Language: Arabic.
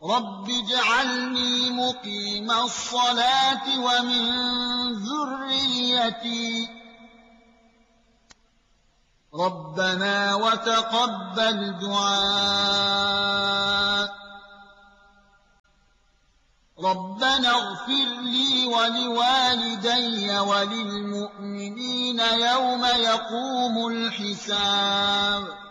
رب اجعلني مقيم الصلاة ومن ذريتي ربنا وتقبل دعاء ربنا اغفر لي ولوالدي وللمؤمنين يوم يقوم الحساب